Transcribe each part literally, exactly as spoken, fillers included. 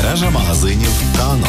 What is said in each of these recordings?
Мережа магазинів «Тано».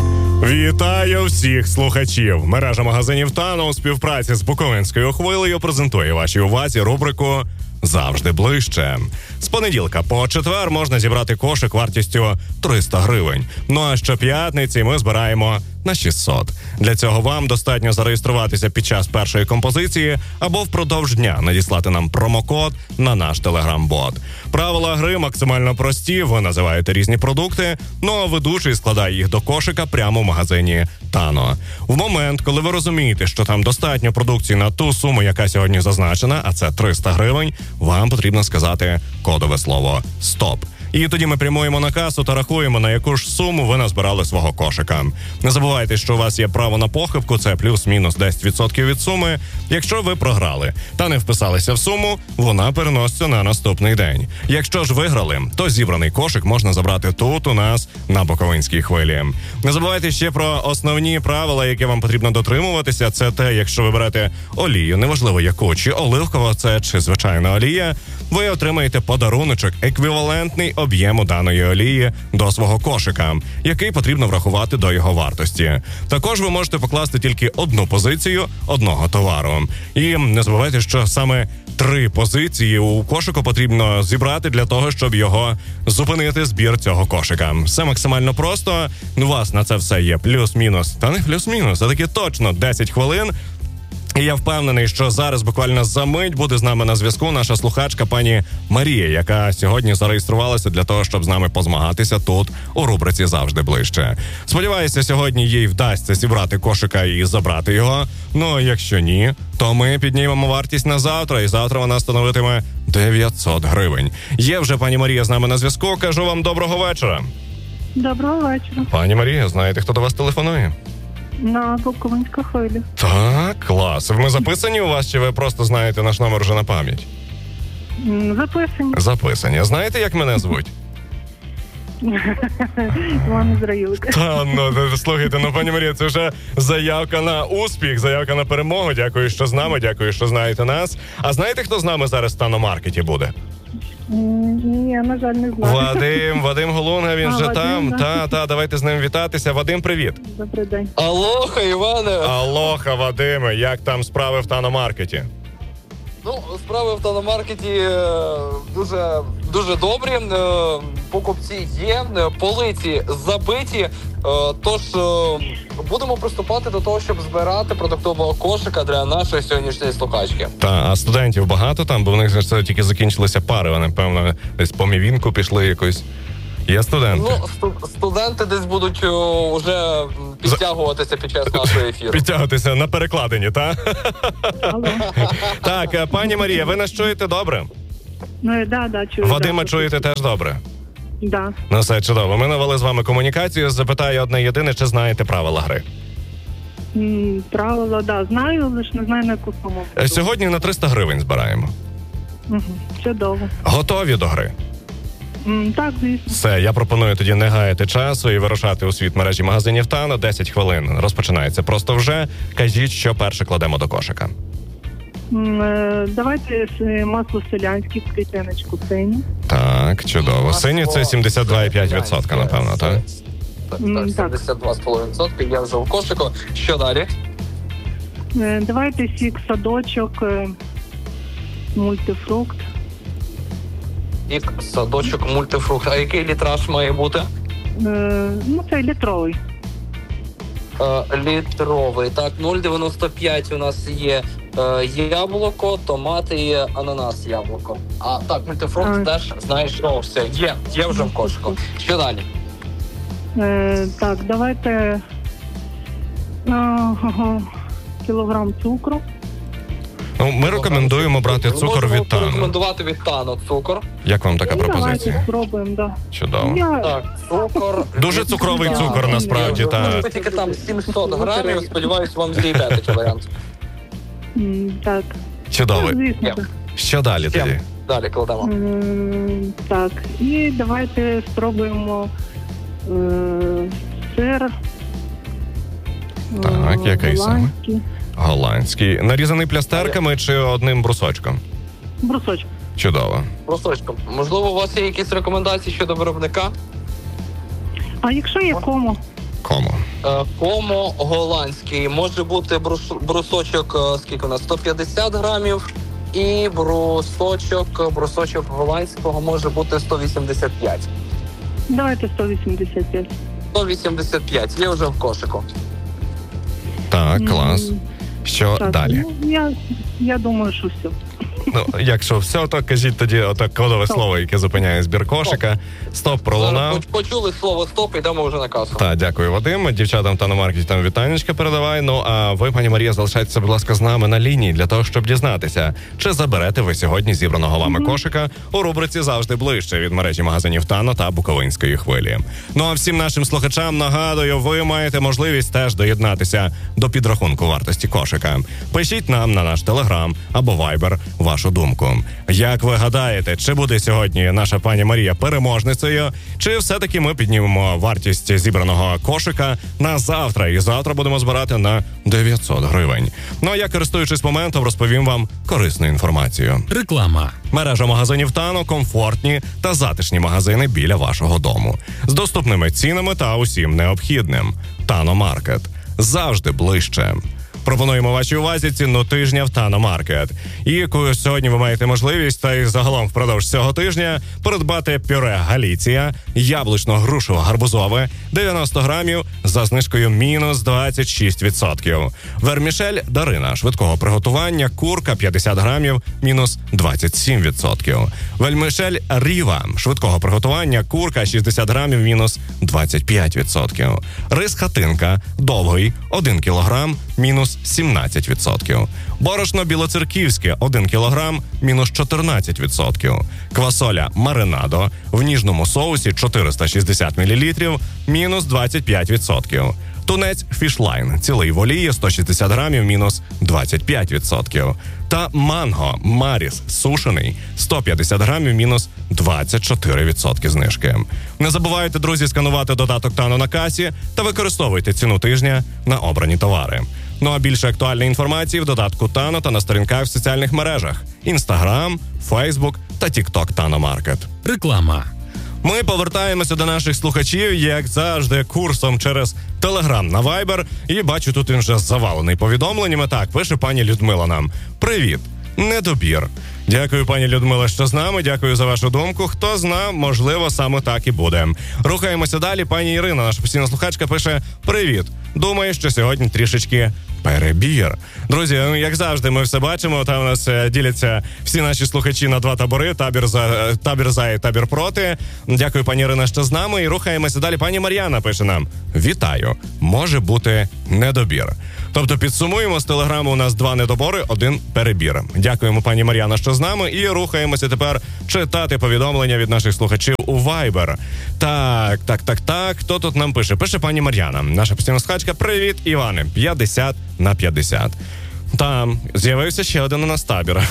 Вітаю всіх слухачів! Мережа магазинів «Тано» у співпраці з Буковинською хвилею презентує вашій увазі рубрику «Завжди ближче». З понеділка по четвер можна зібрати кошик вартістю триста гривень. Ну а щоп'ятниці ми збираємо на шістсот. Для цього вам достатньо зареєструватися під час першої композиції або впродовж дня надіслати нам промокод на наш телеграм-бот. Правила гри максимально прості, ви називаєте різні продукти, ну а ведучий складає їх до кошика прямо в магазині «Тано». В момент, коли ви розумієте, що там достатньо продукції на ту суму, яка сьогодні зазначена, а це триста гривень, вам потрібно сказати кодове слово «Стоп». І тоді ми прямуємо на касу та рахуємо, на яку ж суму ви назбирали свого кошика. Не забувайте, що у вас є право на похибку, це плюс-мінус десять відсотків від суми. Якщо ви програли та не вписалися в суму, вона переноситься на наступний день. Якщо ж виграли, то зібраний кошик можна забрати тут у нас на Буковинській хвилі. Не забувайте ще про основні правила, які вам потрібно дотримуватися. Це те, якщо ви берете олію, неважливо яку, чи оливкова це, чи звичайна олія, ви отримаєте подаруночок еквівалентний об'єму даної олії до свого кошика, який потрібно врахувати до його вартості. Також ви можете покласти тільки одну позицію одного товару. І не забувайте, що саме три позиції у кошику потрібно зібрати для того, щоб його зупинити збір цього кошика. Все максимально просто. У вас на це все є плюс-мінус, та не плюс-мінус, а таки точно десять хвилин. І я впевнений, що зараз буквально за мить буде з нами на зв'язку наша слухачка пані Марія, яка сьогодні зареєструвалася для того, щоб з нами позмагатися тут у рубриці «Завжди ближче». Сподіваюся, сьогодні їй вдасться зібрати кошика і забрати його. Ну, а якщо ні, то ми піднімемо вартість на завтра, і завтра вона становитиме дев'ятсот гривень. Є вже пані Марія з нами на зв'язку. Кажу вам доброго вечора. Доброго вечора. Пані Марія, знаєте, хто до вас телефонує? На Буковинську хвилю. Так, клас. Ми записані у вас, чи ви просто знаєте наш номер вже на пам'ять? Записані. Записані. А знаєте, як мене звуть? Іван Ізраїлик. Та, ну, слухайте, ну, пані Марія, це вже заявка на успіх, заявка на перемогу. Дякую, що з нами, дякую, що знаєте нас. А знаєте, хто з нами зараз в Тано-маркеті буде? Ні, на жаль, не знаю. Вадим, Вадим Голунга, він а, же Вадим, там. да. Та, та, давайте з ним вітатися. Вадим, привіт. Добрий день. Алоха, Іване. Алоха, Вадиме, як там справи в Тано-маркеті? Ну, справи в Тано-маркеті е, дуже, дуже добрі. Е, покупці є, е, полиці забиті. Е, тож е, будемо приступати до того, щоб збирати продуктового кошика для нашої сьогоднішньої слухачки. Та, а студентів багато там? Бо в них ж це тільки закінчилися пари, вони, певно, десь по мівінку пішли якось. Є студенти? Ну, сту- студенти десь будуть о, вже підтягуватися під час нашого ефіру. Підтягуватися на перекладині, так? Так, пані Марія, ви нас чуєте добре? Ну, да, да, чую. Вадима да, чуєте теж добре? Да. Ну, все чудово. Ми навели з вами комунікацію. Запитаю одне єдине, чи знаєте правила гри? М, Правила, да, знаю, лише не знаю, на яку суму. Сьогодні на триста гривень збираємо. Угу. Чудово. Готові до гри? М, Так, звісно. Все, я пропоную тоді не гаяти часу і вирушати у світ мережі магазинів «Тано». десять хвилин розпочинається просто вже. Кажіть, що перше кладемо до кошика. М, е, Давайте е, масло селянське, скрипяночку синю. Так, чудово. Сині це сімдесят два цілих п'ять десятих відсотка, напевно, так? Так, М, так, так. сімдесят два цілих п'ять десятих відсотка, я вже в кошику. Що далі? Е, Давайте сік, садочок, е, мультифрукт. І садочок, мультифрукт. А який літраж має бути? Е, Ну, це літровий. Е, літровий. Так, нуль дев'яносто п'ять у нас є е, яблуко, томати і ананас яблуко. А так, мультифрукт А. теж знаєш, о, все, є, є вже в кошику. Що далі? Е, Так, давайте е, ага, кілограм цукру. Ну, ми рекомендуємо брати цукор Можемо від «Тано». порекомендувати від Тано цукор. Як вам така Ну, давайте пропозиція? спробуємо, да. Чудово. Я... Так, цукор. Дуже цукровий Да. цукор, насправді, Ви так. тільки там сімсот грамів, сподіваюсь, вам зійде такий варіант. М, Так, Чудово. ну, звісно. Є. так. Що далі Сім. тоді? Далі кладемо. М, Так, і давайте спробуємо е, сир. Так, е, який саме? голландський. Голландський. Нарізаний плястерками чи одним брусочком? Брусочок. Чудово. Просочком. Можливо, у вас є якісь рекомендації щодо виробника? А якщо є комо? Комо. Е, Комо голландський. Може бути брус- брусочок, е, скільки у нас, сто п'ятдесят грамів. І брусочок, брусочок голландського може бути сто вісімдесят п'ять. Давайте сто вісімдесят п'ять. сто вісімдесят п'ять, є вже в кошику. Так, клас. Що Так, далі? ну, я, я думаю, що все. Ну, якщо все, то кажіть тоді отак кодове Стоп. слово, яке зупиняє збір кошика. Стоп пролунав. Зараз почули слово «стоп» і йдемо вже на касу. Так, дякую, Вадим. Дівчатам та на маркеті там вітанечка передавай. Ну, а ви, пані Марія, залишайтеся, будь ласка, з нами на лінії для того, щоб дізнатися, чи заберете ви сьогодні зібраного вами mm-hmm. кошика у рубриці «Завжди ближче» від мережі магазинів «Тано» та Буковинської хвилі. Ну, а всім нашим слухачам нагадую, ви маєте можливість теж доєднатися до підрахунку вартості кошика. Пишіть нам на наш Телеграм або Вайбер вашу думку. Як ви гадаєте, чи буде сьогодні наша пані Марія переможницею, чи все-таки ми піднімемо вартість зібраного кошика на завтра, і завтра будемо збирати на дев'ятсот гривень. Ну а я, користуючись моментом, розповім вам корисну інформацію. Реклама. Мережа магазинів «Тано» – комфортні та затишні магазини біля вашого дому. З доступними цінами та усім необхідним. «Тано Маркет». Завжди ближче. Пропонуємо вашій увазі ціну тижня в «Тано Маркет», і яку сьогодні ви маєте можливість, та й загалом впродовж цього тижня, придбати пюре «Галіція», яблучно-грушово-гарбузове, дев'яносто грамів за знижкою мінус двадцять шість відсотків. Вермішель «Дарина» швидкого приготування, курка п'ятдесят грамів, мінус двадцять сім відсотків. Вермішель «Ріва» швидкого приготування, курка шістдесят грамів, мінус двадцять п'ять відсотків. Рис «Хатинка» довгий, один кілограм, мінус сімнадцять відсотків. Борошно білоцерківське один кілограм, мінус чотирнадцять відсотків. Квасоля «Маринадо» в ніжному соусі чотириста шістдесят мілілітрів, мінус двадцять п'ять відсотків. Тунець «Фішлайн» цілий в олії сто шістдесят грамів, мінус двадцять п'ять відсотків. Та манго «Маріс» сушений сто п'ятдесят грамів, мінус двадцять чотири відсотки знижки. Не забувайте, друзі, сканувати додаток «Тано» на касі та використовуйте ціну тижня на обрані товари. Ну а більше актуальної інформації в додатку «Тано» та на сторінках в соціальних мережах: Інстаграм, Фейсбук та Тікток «Тано Маркет». Реклама. Ми повертаємося до наших слухачів, як завжди, курсом через Телеграм на Вайбер. І бачу, тут він вже завалений повідомленнями. Так, пише пані Людмила нам: «Привіт, недобір». Дякую, пані Людмила, що з нами. Дякую за вашу думку. Хто зна, можливо, саме так і буде. Рухаємося далі. Пані Ірина, наша постійна слухачка, пише: «Привіт. Думаю, що сьогодні трішечки перебір». Друзі, як завжди, ми все бачимо. Там у нас діляться всі наші слухачі на два табори: табір за, табір за і табір проти. Дякую, пані Ірина, що з нами. І рухаємося далі. Пані Мар'яна пише нам: «Вітаю. Може бути недобір». Тобто підсумуємо, з Телеграму у нас два недобори, один перебір. Дякуємо, пані Мар'яна, що з нами. І рухаємося тепер читати повідомлення від наших слухачів у Viber. Так, так, так, так. Хто тут нам пише? Пише пані Мар'яна, наша постійна слухачка: «Привіт, Іване, п'ятдесят на п'ятдесят». Там з'явився ще один у нас табір.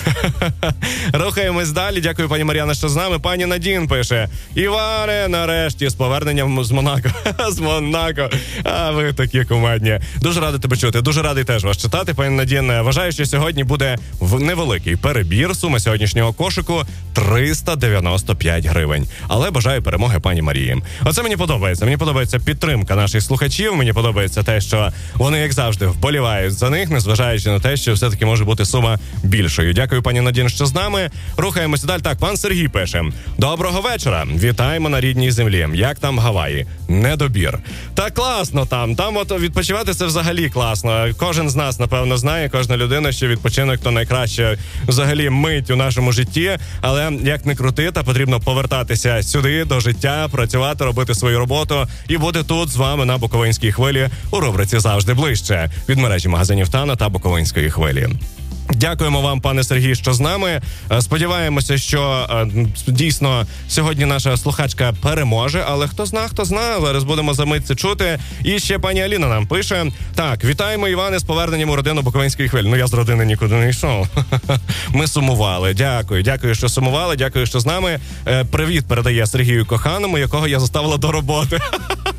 Рухаємось далі. Дякую, пані Мар'яна, що з нами. Пані Надін пише: «Іване, нарешті, з поверненням з Монако». З Монако. А ви такі кумедні. Дуже радий тебе чути. Дуже радий теж вас читати, пані Надін. Вважаю, що сьогодні буде невеликий перебір. Сума сьогоднішнього кошику триста дев'яносто п'ять гривень. Але бажаю перемоги пані Марії. Оце мені подобається. Мені подобається підтримка наших слухачів. Мені подобається те, що вони, як завжди, вболівають за них, незважаючи на те, що все-таки може бути сума більшою. Дякую, пані Надін, що з нами. Рухаємося далі. Так, пан Сергій пише: «Доброго вечора. Вітаємо на рідній землі. Як там Гаваї? Недобір». Та класно там. Там от відпочивати це взагалі класно. Кожен з нас, напевно, знає, кожна людина, що відпочинок то найкраща взагалі мить у нашому житті. Але як не крути, та потрібно повертатися сюди, до життя, працювати, робити свою роботу і бути тут з вами на Буковинській хвилі у рубриці «Завжди ближче» від мережі магазинів «Тано» та Буковинської хвилі. Дякуємо вам, пане Сергій, що з нами. Сподіваємося, що дійсно сьогодні наша слухачка переможе, але хто зна, хто зна, зараз будемо за мить це чути. І ще пані Аліна нам пише: «Так, вітаємо, Іване, з поверненням у родину Буковинської хвилі». Ну, я з родини нікуди не йшов. Ми сумували. Дякую, дякую, що сумували, дякую, що з нами. Привіт передає Сергію коханому, якого я заставила до роботи.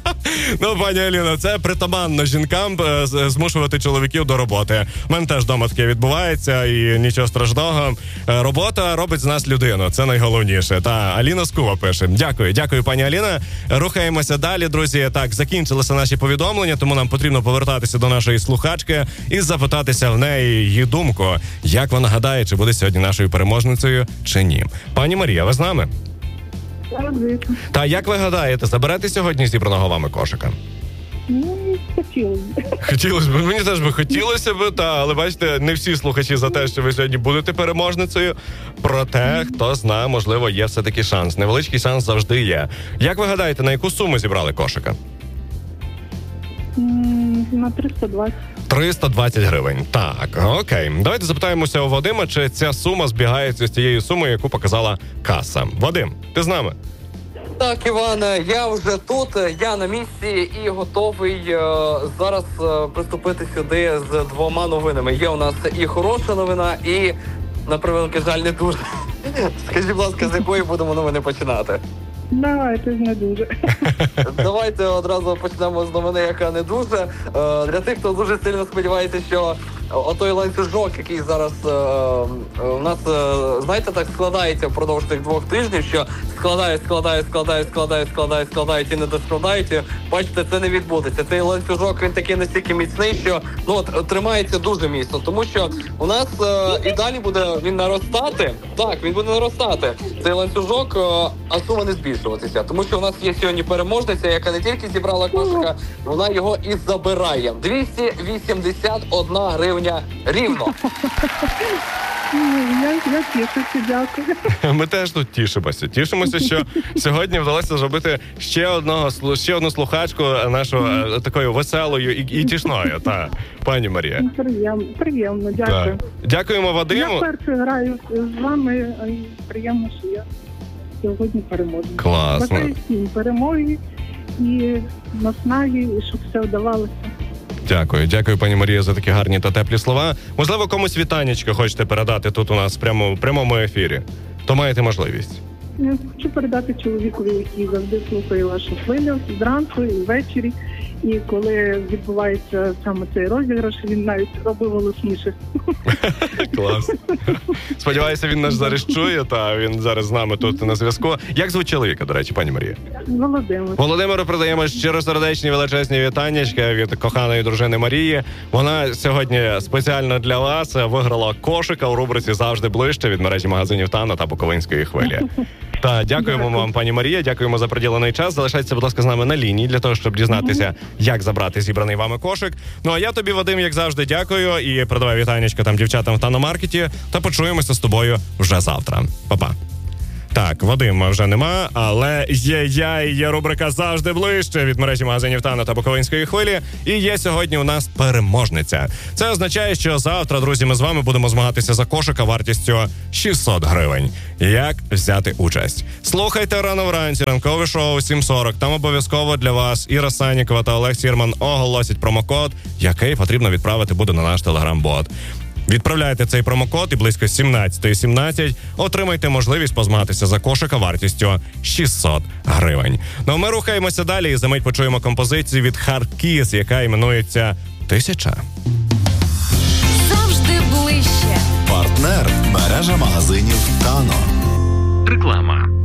Ну, пані Аліно, це притаманно жінкам е, з- змушувати чоловіків до роботи. У мене теж вдома таке відбувається і нічого страшного. Е, Робота робить з нас людину, це найголовніше. Та Аліна Скува пише. Дякую, дякую, пані Аліна. Рухаємося далі, друзі. Так, закінчилися наші повідомлення, тому нам потрібно повертатися до нашої слухачки і запитатися в неї її думку, як вона гадає, чи буде сьогодні нашою переможницею, чи ні. Пані Марія, ви з нами? Так, звісно. Та як ви гадаєте, заберете сьогодні зібраного вами кошика? Ну, хотілося б. Хотілося б, мені теж би хотілося б, та, але бачите, не всі слухачі за те, що ви сьогодні будете переможницею. Проте, хто знає, можливо, є все-таки шанс. Невеличкий шанс завжди є. Як ви гадаєте, на яку суму зібрали кошика? М, На триста двадцять. триста двадцять гривень. Так, окей. Давайте запитаємося у Вадима, чи ця сума збігається з тією сумою, яку показала каса. Вадим, ти з нами? Так, Іван, я вже тут, я на місці і готовий е, зараз е, приступити сюди з двома новинами. Є у нас і хороша новина, і, на превеликий жаль, не дуже. Скажіть, будь ласка, з якої будемо новини починати? Давайте, не дуже. Давайте одразу почнемо з новини, яка не дуже. Е, Для тих, хто дуже сильно сподівається, що отой ланцюжок, який зараз е, е, у нас, е, знаєте, так складається впродовж тих двох тижнів, що складають, складають, складають, складають, складають, складають і не доскладають. І, бачите, це не відбудеться. Цей ланцюжок, він такий настільки міцний, що ну от тримається дуже міцно, тому що у нас е, і далі буде він наростати. Так, він буде наростати. Цей ланцюжок, е, а сума не збільшуватися, тому що у нас є сьогодні переможниця, яка не тільки зібрала кошика, вона його і забирає. двісті вісімдесят одна гривня рівно. Ну, Я, я тішуся, дякую. Ми теж тут тішимося. Тішимося, що сьогодні вдалося зробити ще одного слу- ще одну слухачку нашого е, такою веселою і, і тішною. Та пані Марія. Приємно, приємно, дякую. Так. Дякуємо Я Вадиму. вперше граю з вами, і приємно, що я сьогодні переможу. Класно. Бажаю всім перемоги і наснаги, і щоб все вдавалося. Дякую, дякую, пані Марія, за такі гарні та теплі слова. Можливо, комусь вітанечко хочете передати тут у нас прямо в прямому ефірі. То маєте можливість. Я хочу передати чоловікові, який завжди слухає вашу хвилю зранку і ввечері. І коли відбувається саме цей розіграш, він навіть робив голосніше. Клас. Сподіваюся, він нас зараз чує, та він зараз з нами тут на зв'язку. Як звуть чоловіка, до речі, пані Марія? Володимир. Володимиру передаємо щиросердечні величезні вітаннячка від коханої дружини Марії. Вона сьогодні спеціально для вас виграла кошика у рубриці «Завжди ближче» від мережі магазинів «Тано» та Буковинської хвилі. Та дякуємо Дякую. вам, пані Марія, дякуємо за приділений час. Залишайтеся, будь ласка, з нами на лінії для того, щоб дізнатися, як забрати зібраний вами кошик. Ну а я тобі, Вадим, як завжди, дякую і передавай вітанечко там дівчатам в Тано-маркеті. Та почуємося з тобою вже завтра. Па-па. Так, Вадима вже нема, але є я і є рубрика «Завжди ближче» від мережі магазинів «Тано» та Буковинської хвилі. І є сьогодні у нас переможниця. Це означає, що завтра, друзі, ми з вами будемо змагатися за кошика вартістю шістсот гривень. Як взяти участь? Слухайте рано вранці, ранкове шоу сім сорок. Там обов'язково для вас Іра Санікова та Олег Сірман оголосять промокод, який потрібно відправити буде на наш телеграм-бот. Відправляйте цей промокод і близько сімнадцята сімнадцять отримайте можливість позмагатися за кошика вартістю шістсот гривень. Ну, ми рухаємося далі і за мить почуємо композицію від Hardkiss, яка іменується «Тисяча». Завжди ближче. Партнер мережа магазинів Тано. Реклама.